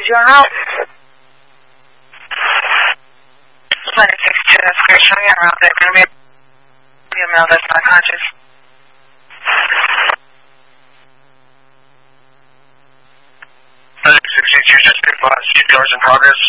your house. Flight 62, that's great. Show me around. There's going to be a male that's not conscious. Flight 62, just confirm CPR's in progress.